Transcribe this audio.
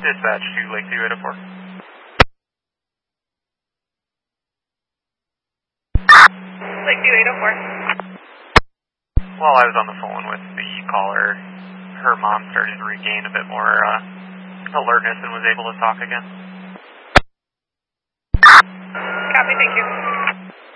Dispatch to Lakeview 804. Lakeview 804. While I was on the phone with the caller, her mom started to regain a bit more alertness and was able to talk again. Copy, thank you.